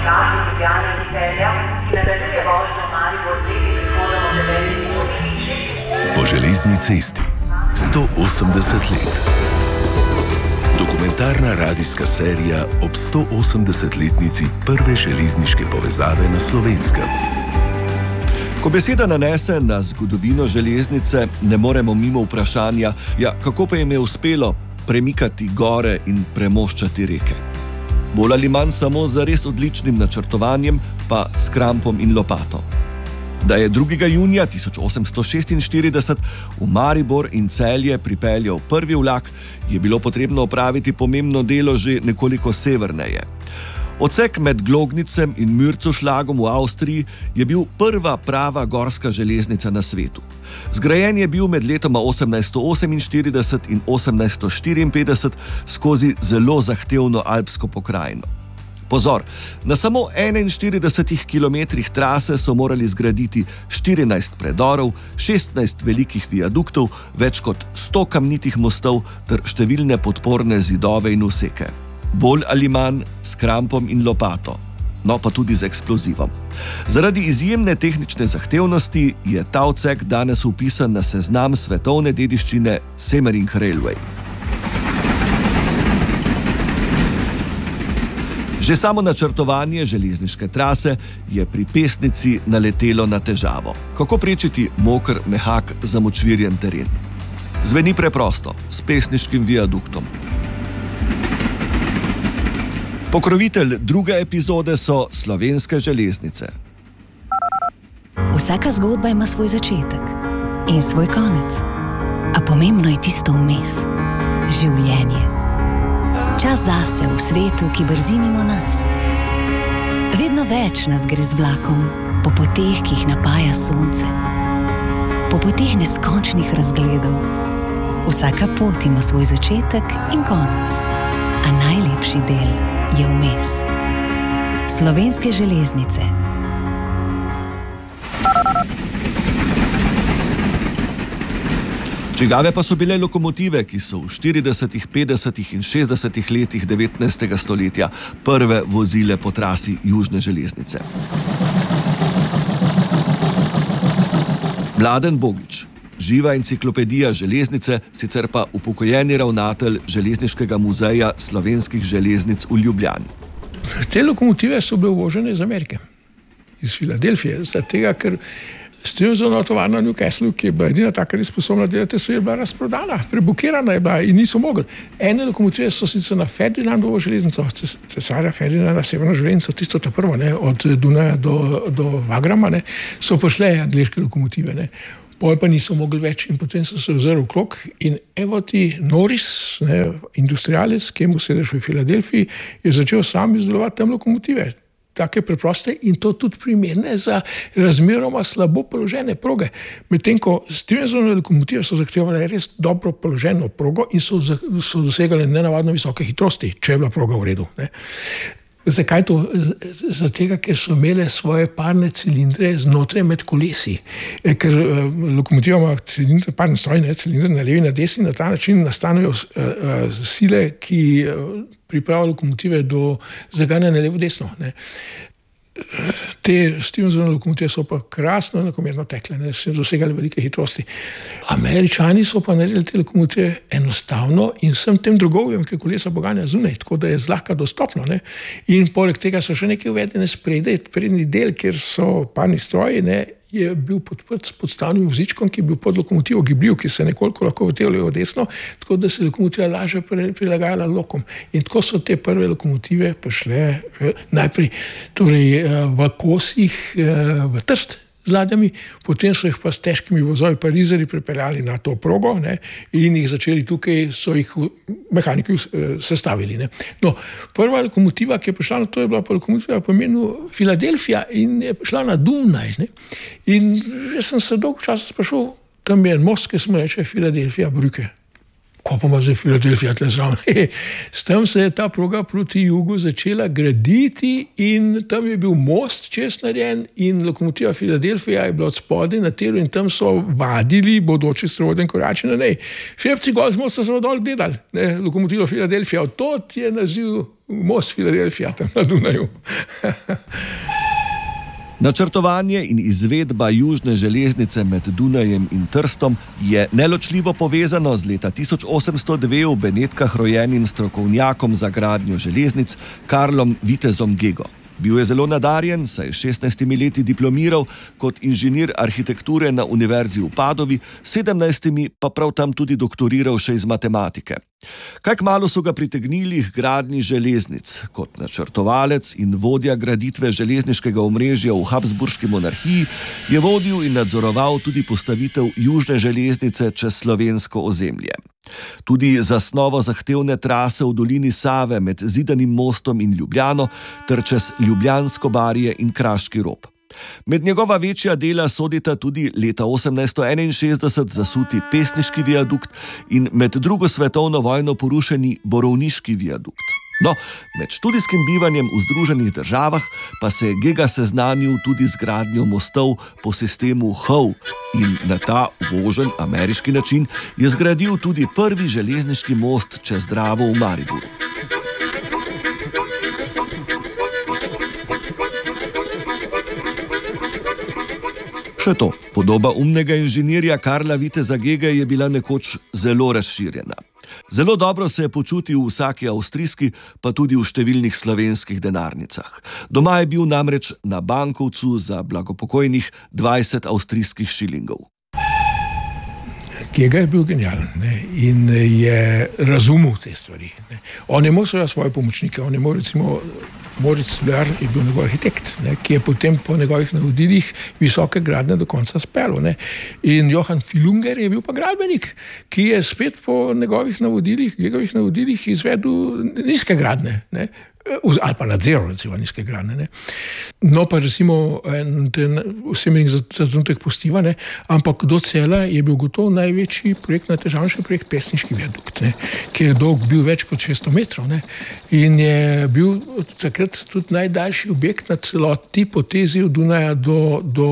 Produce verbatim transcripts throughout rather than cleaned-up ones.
trasi Ljubljane in Celja, ki nadaljuje vožnjo Maribor-Zeti z izhodom od devetih minut. Po železni cesti sto osemdeset let. Dokumentarna radijska serija ob sto osemdesetletnici prve železniške povezave na Slovenskem. Ko beseda nanese na zgodovino železnice, ne moremo mimo vprašanja, ja, kako pa jim je uspelo premikati gore in premoščati reke. Bolj ali manj samo z res odličnim načrtovanjem, pa s krampom in lopato. Da je drugega junija tisoč osemsto šestinštirideset v Maribor in Celje pripeljal prvi vlak, je bilo potrebno opraviti pomembno delo že nekoliko severneje. Odsek med Glognicem in Mürzuschlagom v Avstriji je bil prva prava gorska železnica na svetu. Zgrajen je bil med letoma osemnajststo oseminštirideset in osemnajststo štiriinpetdeset skozi zelo zahtevno alpsko pokrajino. Pozor, na samo enainštiridesetih kilometrih trase so morali zgraditi štirinajst predorov, šestnajst velikih viaduktov, več kot sto kamnitih mostov ter številne podporne zidove in useke. Bolj ali manj s krampom in lopato, no pa tudi z eksplozivom. Zaradi izjemne tehnične zahtevnosti je ta odsek danes vpisan na seznam svetovne dediščine Semmering Railway. Že samo načrtovanje železniške trase je pri Pesnici naletelo na težavo. Kako prečiti moker, mehak, zamočvirjen teren? Zveni preprosto, s pesniškim viaduktom. Pokrovitelj druge epizode so Slovenske železnice. Vsaka zgodba ima svoj začetek in svoj konec. A pomembno je tisto vmes. Življenje. Čas zase v svetu, ki brzi mimo nas. Vedno več nas gre z vlakom, po poteh, ki jih napaja sonce. Po poteh neskončnih razgledov. Vsaka pot ima svoj začetek in konec. A najlepši del je vmes. Slovenske železnice. Čigave pa so bile lokomotive, ki so v štiridesetih, petdesetih in šestdesetih letih devetnajstega stoletja prve vozile po trasi južne železnice? Mladen Bogič, živa enciklopedija železnice, sicer pa upokojeni ravnatelj Železniškega muzeja slovenskih železnic v Ljubljani. Te lokomotive so bile uvožene iz Amerike, iz Filadelfije, zato ker Stevensonova tovarna v Newcastlu, ki je bila edina taka, ki je sposobna delati, so je bila razprodana, prebukirana je bila in niso mogli. Ene lokomotive so sicer na Ferdinandovo železnico, cesarja Ferdinanda, severno železnico, tisto ta prvo, ne, od Dunaja do, do Wagrama, ne, so pošle angleške lokomotive, ne. Pol pa niso mogli več in potem so se vzeli okrog in evo ti Norris, ne, industrialec, ki mu sedež v Filadelfiji, je začel sam izdelovati tam lokomotive. Take preproste in to tudi primerne za razmeroma slabo položene proge. Medtem ko Stevensonove lokomotive so zahtevale res dobro položeno progo in so, so dosegale nenavadno visoke hitrosti, če je bila proga v redu. Ne. Zakaj to? Zato, ker so imele svoje parne cilindre znotraj med kolesi. Ker lokomotiva ima cilindre, parne strojne cilindre na levi in na desni, na ta način nastanejo sile, ki pripravijo lokomotive do zaganjanja levo-desno. Te Stevensonove lokomotive so pa krasno enakomerno tekle, ne, so dosegali velike hitrosti. Američani so pa naredili te lokomotive enostavno in vsem tem drogovjem, ki kolesa poganja zunaj, tako da je zlahka dostopno. Ne. In poleg tega so še nekaj uvedene spredaj, prednji del, kjer so parni stroji, ne, je bil podprt s podstavnim vozičkom, ki je bil pod lokomotivo gibljiv, ki se nekoliko lahko vrtel levo desno, tako da se lokomotiva lažje prilagajala lokom. In tako so te prve lokomotive prišle eh, najprej torej, eh, v kosih eh, v Trst z ladjami, potem so jih pa s težkimi vozovi parizerji pripeljali na to progo, ne, in jih začeli tukaj, so jih mehaniki eh, sestavili. Ne. No, prva lokomotiva, ki je prišla na to, je bila pa lokomotiva po imenu Filadelfija in je prišla na Dunaj. Ne. In jaz sem se dolgo časa sprašal, tam je en most, ki se mu reče Filadelfija Brücke. Ko pa ima zdaj Filadelfija tle zraven. S tem se je ta proga proti jugu začela graditi in tam je bil most čez narejen in lokomotiva Filadelfija je bila od spodaj na tiru in tam so vadili bodoči strojden korači na nej. Šepci gol z mosta so dol gledali, ne, lokomotiva Filadelfija. Od tod je naziv most Filadelfija tam na Dunaju. Načrtovanje in izvedba južne železnice med Dunajem in Trstom je neločljivo povezano z leta tisoč osemsto dve v Benetkah rojenim strokovnjakom za gradnjo železnic Karlom Vitezom Gego. Bil je zelo nadarjen, saj je s šestnajstimi leti diplomiral kot inženir arhitekture na Univerzi v Padovi, sedemnajstimi pa prav tam tudi doktoriral še iz matematike. Kaj kmalu so ga pritegnili k gradnji železnic. Kot načrtovalec in vodja graditve železniškega omrežja v Habsburški monarhiji je vodil in nadzoroval tudi postavitev južne železnice čez slovensko ozemlje. Tudi zasnovo zahtevne trase v dolini Save med Zidanim mostom in Ljubljano ter čez Ljubljansko barje in Kraški rob. Med njegova večja dela sodita tudi leta osemnajststo enainšestdeset zasuti Pesniški viadukt in med drugo svetovno vojno porušeni Borovniški viadukt. No, med študijskim bivanjem v Združenih državah pa se je Gega seznanil tudi z gradnjo mostov po sistemu Howe in na ta vožen ameriški način je zgradil tudi prvi železniški most čez Dravo v Mariboru. Še to, podoba umnega inženirja Karla Viteza Gege je bila nekoč zelo razširjena. Zelo dobro se je počutil v vsaki avstrijski, pa tudi v številnih slovenskih denarnicah. Doma je bil namreč na bankovcu za blagopokojnih dvajset avstrijskih šilingov. Gega je bil genijalen, ne, in je razumel te stvari. Ne. On je imel svoje pomočnike, on je imel recimo Moritz Löhr je bil njegov arhitekt, ne, ki je potem po njegovih navodilih visoke gradnje do konca speljal. Ne. In Johann Filunger je bil pa gradbenik, ki je spet po njegovih navodilih, Gegovih navodilih izvedel nizke gradnje. Ne. Ali pa nadziral, recimo, nizke gradnje. Ne. No, pa recimo vsemi zaznutek postiva, ne, ampak do cela je bil gotovo največji projekt, najtežavnejši projekt Pesniški viadukt, ne, ki je dolg bil več kot šeststo metrov, ne, in je bil takrat tudi najdaljši objekt na celoti potezi od Dunaja do, do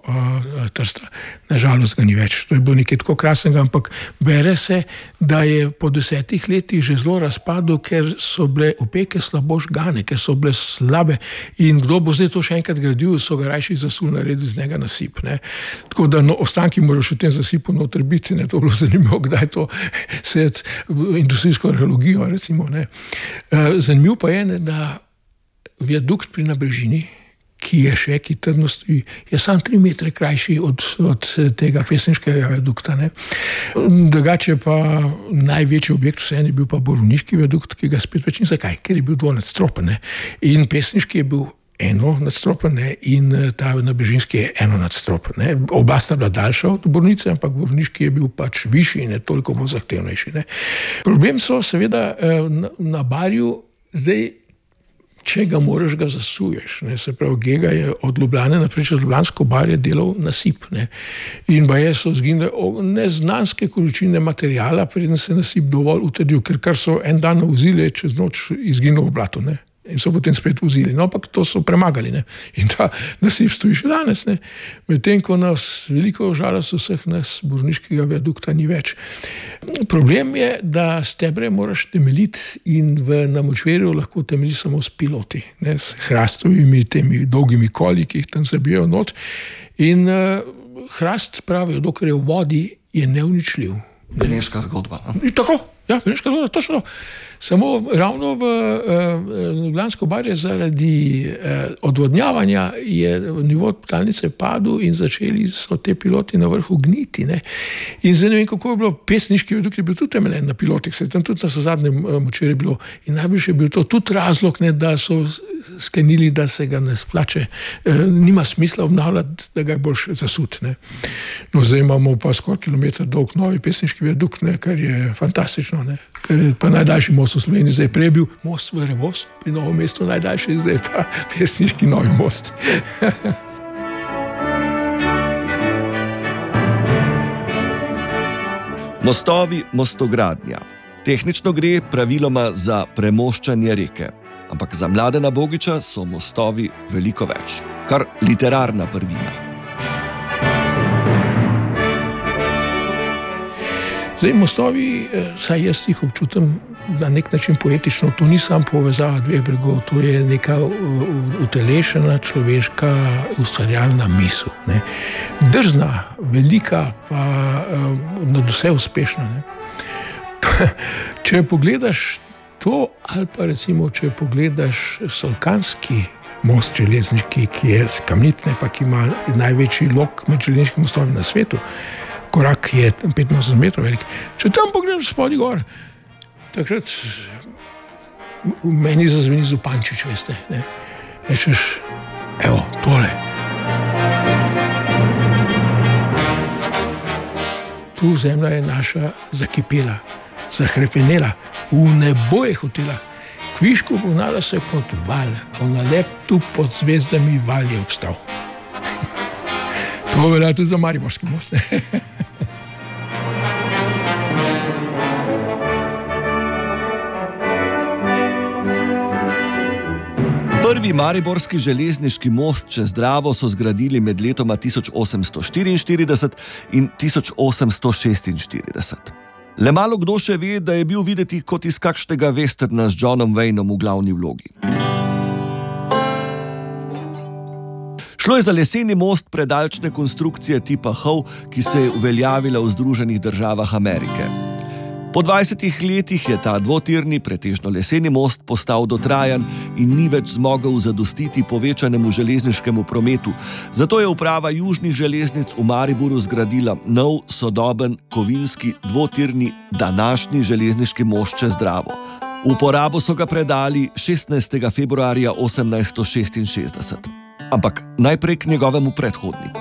uh, Trsta. Nažalost ga ni več. To je bilo nekaj tako krasnega, ampak bere se, da je po desetih letih že zelo razpadel, ker so bile opeke slabo žgane, ker so bile slabe in kdo bo zdaj to še enkrat gradil, so ga rajši zasul narediti z njega nasip. Ne. Tako da no, ostanki moraš v tem zasipu noter biti, ne. To bilo zanimivo, kdaj to sed v industrijsko arheologijo, recimo. Ne. Zanimivo pa je, ne, da viadukt pri Nabrežini, ki je še, ki trdno stoji, je sam tri metre krajši od, od tega Pesniškega viadukta. Ne. Drugače pa največji objekt vseeno je bil pa Borovniški viadukt, ki ga spet več ni. Zakaj? Ker je bil dvonadstropen. In Pesniški je bil eno nadstropen in ta Nabrežinski je eno nadstropen. Oba sta bila daljša od Borovnice, ampak Borovniški je bil pač višji in je toliko bolj zahtevnejši. Ne. Problem so seveda na, na Barju zdaj, če ga moraš, ga zasuješ. Ne. Se pravi, Gega je od Ljubljane naprej čez Ljubljansko barje delal nasip. Ne. In baje so zginile neznanske količine materijala, preden se nasip dovolj utrdil, ker kar so en dan vozili, čez noč izginilo v blato. Ne. In so potem spet vozili. No, ampak to so premagali. Ne. In ta nasip stoji še danes. Medtem, ko nas veliko žalost vseh nas Borovniškega viadukta ni več. Problem je, da stebre moraš temeljiti in v na močvirju lahko temelji samo s piloti, ne, s hrastovimi temi dolgimi koli, ki jih tam zabijajo not. In uh, hrast, pravijo, dokler je v vodi, je neuničljiv. Beneška zgodba. In tako, ja, Beneška zgodba, točno. Samo ravno v Ljubljansko barje zaradi eh, odvodnjavanja je nivo podtalnice padel in začeli so te piloti na vrhu gniti. Ne. In zdaj ne vem, kako je bilo, Pesniški viadukt je bil tudi temeljen na pilotih, se tam tudi na so zadnjem močvirju bilo. In najbolj je bil to tudi razlog, ne, da so sklenili, da se ga ne splače. E, nima smisla obnavljati, da ga je boljš zasut. Ne. No, zdaj imamo pa skoraj kilometer dolg novi Pesniški viadukt, ne, kar je fantastično. Ne. Ker je pa najdaljši most v Sloveniji, zdaj prej bil most v Revoz, pri Novem mestu najdaljši, zdaj pa Pesniški novi most. Mostovi, mostogradnja. Tehnično gre praviloma za premoščanje reke, ampak za Mladena Bogiča so mostovi veliko več, kar literarna prvina. Zdaj, mostovi, saj jaz jih občutam na nek način poetično, to ni samo povezava dveh bregov, to je neka utelešena človeška ustvarjalna misel. Ne. Drzna, velika, pa nadvse uspešna. Ne. Če pogledaš to, ali pa recimo, če pogledaš Solkanski most železniški, ki je kamnitne, pa ki ima največji lok med železniškimi mostovi na svetu, korak je petinosemdeset metrov velik. Če tam pogledaš spodaj gor, takrat v meni zazveni Zupančič, veste, ne. Rečeš, evo, tole. Tu zemlja je naša zakipela, zahrepenela, v nebo je hotela. Kvišku pognala se kot val, a v naleptu pod zvezdami val je obstal. To velja tudi za Mariborski most, ne. Prvi mariborski železniški most čez Dravo so zgradili med letoma tisoč osemsto štiriinštirideset in tisoč osemsto šestinštirideset. Le malo kdo še ve, da je bil videti kot iz kakšnega westerna z Johnom Waynom v glavni vlogi. Šlo je za leseni most predalčne konstrukcije tipa Howe, ki se je uveljavila v Združenih državah Amerike. Po dvajsetih letih je ta dvotirni, pretežno leseni most postal dotrajan in ni več zmogel zadostiti povečanemu železniškemu prometu. Zato je uprava južnih železnic v Mariboru zgradila nov, sodoben, kovinski, dvotirni, današnji železniški most čez Dravo. V uporabo so ga predali šestnajstega februarja osemnajststo šestinšestdeset. Ampak najprej k njegovemu predhodniku.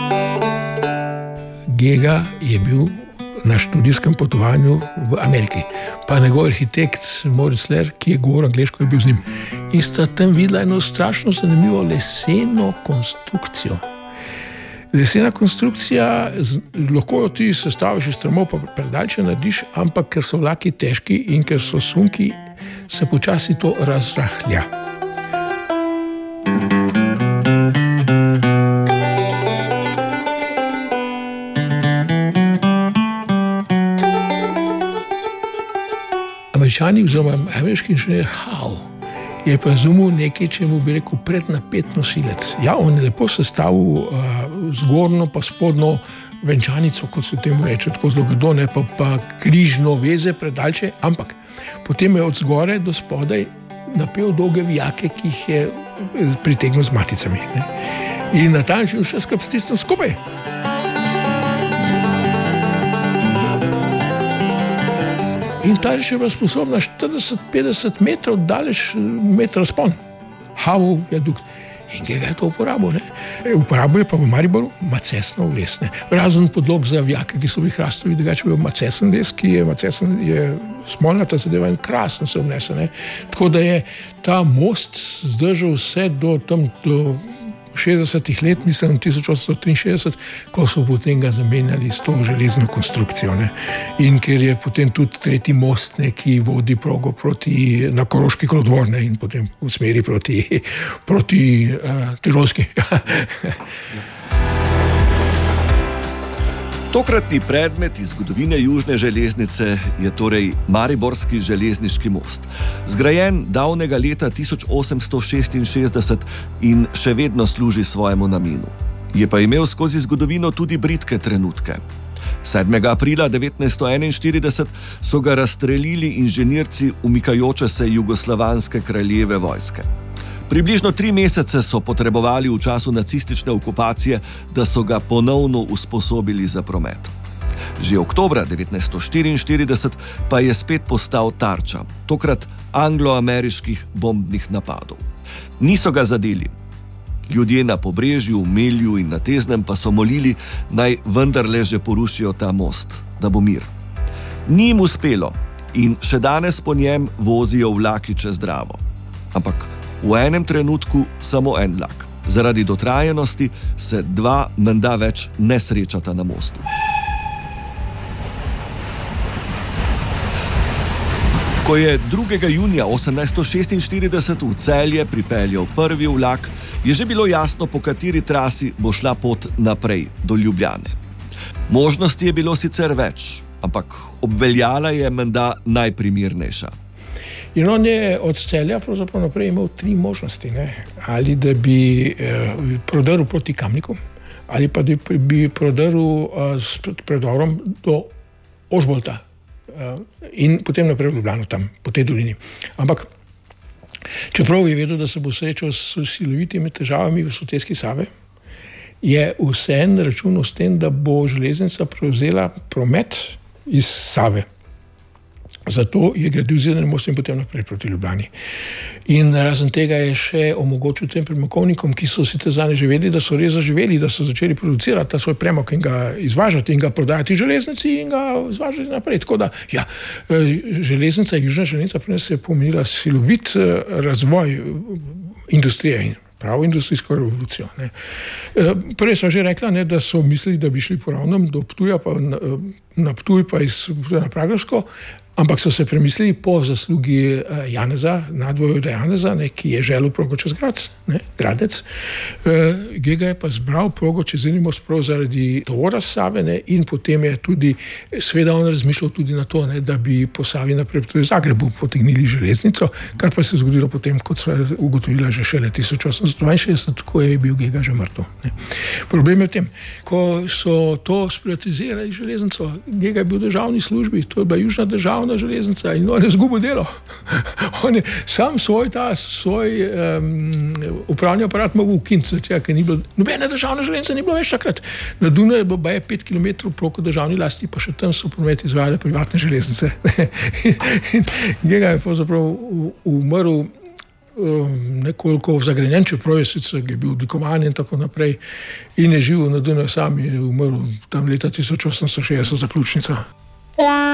Gega je bil na študijskem potovanju v Ameriki. Pa njegov arhitekt Moritz Lehr, ki je govoril angleško, je bil z njim. In sta tam videla eno strašno zanimivo leseno konstrukcijo. Lesena konstrukcija, lahko jo ti sestaviš iz stromov, pa predalče narediš, ampak ker so vlaki težki in ker so sunki, se počasi to razrahlja. Američani, oziroma ameriški inženir Howe, je pa izumil nekaj, če mu bi rekel prednapet nosilec. Ja, on je lepo sestavil uh, zgornjo pa spodnjo venčanico, kot se temu reče, tako zelo grdo, ne, pa, pa križno veze predalče, ampak potem je od zgore do spodaj napel dolge vijake, ki jih je pritegnil z maticami. Ne. In na ta način vse skupaj stisnil skupaj. In ta reč je bila sposobna štirideset do petdeset metrov daleč meter razpon. Howe viadukt. In Gega je to uporabil, ne. Uporabil je pa v Mariboru macesno les, ne. Razen podlog za vijake, ki so bili hrastovi, drugače bil macesen les, ki je macesen, je smolnata zadeva in krasno se obnese, ne. Tako da je ta most zdržal vse do tam do šestdesetih let, mislim, tisoč osemsto triinšestdeset, ko so potem ga zamenjali s to železno konstrukcijo, ne. In ker je potem tudi tretji most, ne, ki vodi progo proti, na Koroški kolodvor, ne, in potem v smeri proti, proti uh, Tirolski. Tokratni predmet iz zgodovine južne železnice je torej Mariborski železniški most. Zgrajen davnega leta tisoč osemsto šestinšestdeset in še vedno služi svojemu namenu. Je pa imel skozi zgodovino tudi bridke trenutke. sedmega aprila devetnajststo enainštirideset so ga razstrelili inženirci umikajoče se jugoslovanske kraljeve vojske. Približno tri mesece so potrebovali v času nacistične okupacije, da so ga ponovno usposobili za promet. Že oktobra devetnajststo štiriinštirideset pa je spet postal tarča, tokrat anglo-ameriških bombnih napadov. Niso ga zadeli. Ljudje na Pobrežju, v Melju in na Teznem pa so molili, naj vendarle že porušijo ta most, da bo mir. Ni jim uspelo in še danes po njem vozijo vlaki čez Dravo. Ampak v enem trenutku samo en vlak. Zaradi dotrajanosti se dva menda več ne srečata na mostu. Ko je drugega junija osemnajststo šestinštirideset v Celje pripeljal prvi vlak, je že bilo jasno, po kateri trasi bo šla pot naprej do Ljubljane. Možnosti je bilo sicer več, ampak obveljala je menda najprimernejša. In on je od Celja pravzaprav naprej imel tri možnosti. Ne? Ali da bi eh, prodrl proti Kamniku, ali pa da bi prodrl eh, s predorom do Ožbolta eh, in potem naprej v Ljubljano tam, po tej dolini. Ampak čeprav je vedel, da se bo srečal s silovitimi težavami v soteski Save, je vseeno računal s tem, da bo železnica prevzela promet iz Save. Zato je gradil Zidani most in potem naprej proti Ljubljani. In razen tega je še omogočil tem premogovnikom, ki so sicer zanje že vedeli, da so res zaživeli, da so začeli producirati ta svoj premog in ga izvažati in ga prodajati železnici in ga izvažati naprej. Tako da, ja, železnica, južna železnica pri nas je pomenila silovit razvoj industrije in pravo industrijsko revolucijo. Ne. Prej sem že rekla, ne, da so mislili, da bi šli po ravnem do Ptuja, pa na, na Ptuj pa iz Ptuja na Pragersko, ampak so se premislili po zaslugi Janeza, nadvojvoda Janeza, ne, ki je želel progo čez Gradec, ne, Gradec. Gega je pa zbral progo čez Zidani most prav zaradi tovora Save, ne, in potem je tudi, seveda on razmišljal tudi na to, ne, da bi po Savi naprej v Zagrebu potegnili železnico, kar pa se je zgodilo potem, kot sva ugotovila že šele tisoč osemsto dvainšestdeset, ko je bil Gega že mrtev. Ne. Problem je v tem, ko so to sprivatizirali železnico, Gega je bil v državni službi, to je bila južna država železnica in on je zgubil delo. On je sam svoj ta, svoj um, upravni aparat mogel ukiniti, ker ni bilo, nobena državna železnica ni bilo več takrat. Na Dunaju je bilo baje pet kilometrov preko državni lasti, pa še tam so promet izvajale privatne železnice. In Gega je pravzaprav umrl um, nekoliko zagrenjen, čeprav je sicer je bil odlikovan in tako naprej, in je živel na Dunaju sam, je umrl tam leta tisoč osemsto šestdeset za pljučnico.